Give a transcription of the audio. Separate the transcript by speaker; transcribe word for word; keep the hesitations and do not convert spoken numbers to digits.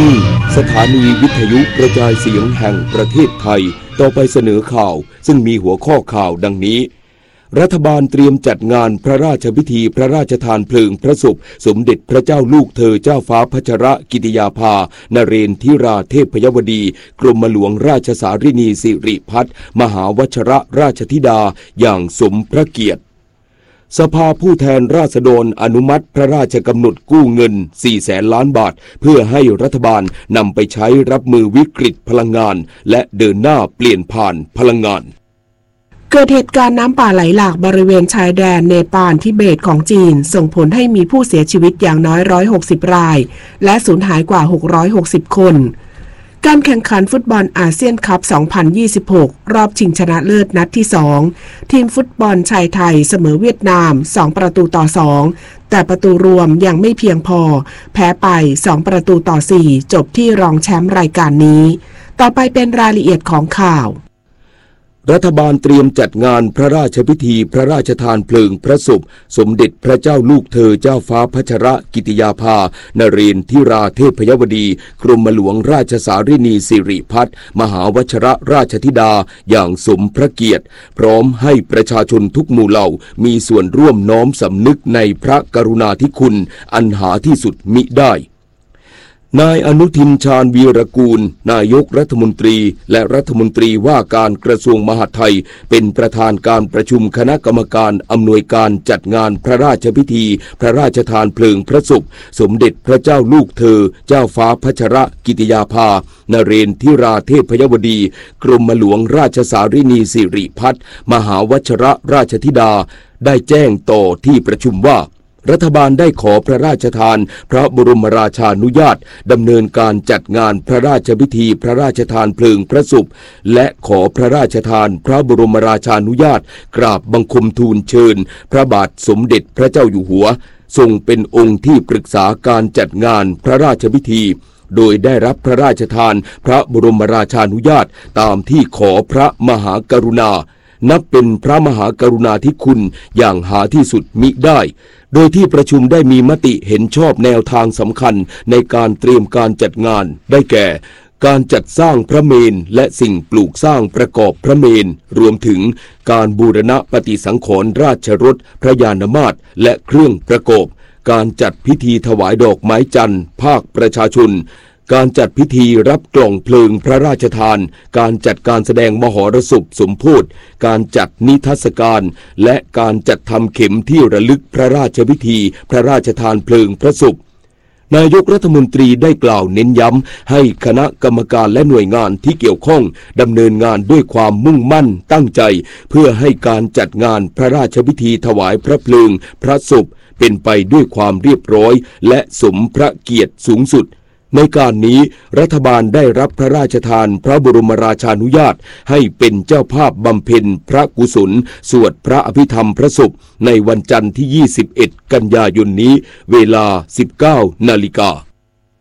Speaker 1: นี่สถานีวิทยุกระจายเสียงแห่งประเทศไทยต่อไปเสนอข่าวซึ่งมีหัวข้อข่าวดังนี้รัฐบาลเตรียมจัดงานพระราชพิธีพระราชทานเพลิงพระศพสมเด็จพระเจ้าลูกเธอเจ้าฟ้าพัชรกิติยาภานเรนทิราเทพยวดีกรมหลวงราชสารินีสิริพัฒน์มหาวชรราชธิดาอย่างสมพระเกียรติสภาผู้แทนราษฎรอนุมัติพระราชกำหนดกู้เงินสี่แสนล้านบาทเพื่อให้รัฐบาลนำไปใช้รับมือวิกฤตพลังงานและเดินหน้าเปลี่ยนผ่านพลังงาน
Speaker 2: เกิดเหตุการณ์น้ำป่าไหลหลากบริเวณชายแดนเนปาลทิเบตของจีนส่งผลให้มีผู้เสียชีวิตอย่างน้อยหนึ่งร้อยหกสิบรายและสูญหายกว่าหกร้อยหกสิบคนการแข่งขันฟุตบอลอาเซียนคัพ สองพันยี่สิบหก รอบชิงชนะเลิศนัดที่ สอง ทีมฟุตบอลชายไทยเสมอเวียดนาม สองประตูต่อสองแต่ประตูรวมยังไม่เพียงพอแพ้ไปสองประตูต่อสี่จบที่รองแชมป์รายการนี้ต่อไปเป็นรายละเอียดของข่าว
Speaker 1: รัฐบาลเตรียมจัดงานพระราชพิธีพระราชทานเพลิงพระศพสมเด็จพระเจ้าลูกเธอเจ้าฟ้าพัชรกิติยาภานเรนทิราเทพยวดีกรมหลวงราชสารินีสิริพัฒน์มหาวชรราชธิดาอย่างสมพระเกียรติพร้อมให้ประชาชนทุกหมู่เหล่ามีส่วนร่วมน้อมสำนึกในพระกรุณาธิคุณอันหาที่สุดมิได้นายอนุทินชาญวีรกูลนายกรัฐมนตรีและรัฐมนตรีว่าการกระทรวงมหาดไทยเป็นประธานการประชุมคณะกรรมการอำนวยการจัดงานพระราชพิธีพระราชทานเพลิงพระศพสมเด็จพระเจ้าลูกเธอเจ้าฟ้าพัชรกิติยาภานเรนทิราเทพยวดีกรมหลวงราชสารินีสิริพัฒน์มหาวชรราชธิดาได้แจ้งต่อที่ประชุมว่ารัฐบาลได้ขอพระราชทานพระบรมราชานุญาตดำเนินการจัดงานพระราชพิธีพระราชทานเพลิงพระศพและขอพระราชทานพระบรมราชานุญาตกราบบังคมทูลเชิญพระบาทสมเด็จพระเจ้าอยู่หัวทรงเป็นองค์ที่ปรึกษาการจัดงานพระราชพิธีโดยได้รับพระราชทานพระบรมราชานุญาตตามที่ขอพระมหากรุณานับเป็นพระมหากรุณาธิคุณอย่างหาที่สุดมิได้โดยที่ประชุมได้มีมติเห็นชอบแนวทางสำคัญในการเตรียมการจัดงานได้แก่การจัดสร้างพระเมรุและสิ่งปลูกสร้างประกอบพระเมรุรวมถึงการบูรณะปฏิสังขรณ์ราชรถพระยานมาตรและเครื่องประกอบการจัดพิธีถวายดอกไม้จันทร์ภาคประชาชนการจัดพิธีรับกล่องเพลิงพระราชทานการจัดการแสดงมหรสพสมโภชการจัดนิทรรศการและการจัดทำเข็มที่ระลึกพระราชพิธีพระราชทานเพลิงพระศพนายกรัฐมนตรีได้กล่าวเน้นย้ำให้คณะกรรมการและหน่วยงานที่เกี่ยวข้องดำเนินงานด้วยความมุ่งมั่นตั้งใจเพื่อให้การจัดงานพระราชพิธีถวายพระเพลิงพระศพเป็นไปด้วยความเรียบร้อยและสมพระเกียรติสูงสุดในการนี้รัฐบาลได้รับพระราชทานพระบรมราชานุญาตให้เป็นเจ้าภาพบำเพ็ญพระกุศลสวดพระอภิธรรมพระศพในวันจันทร์ที่ยี่สิบเอ็ดกันยายนนี้เวลา สิบเก้านาฬิกา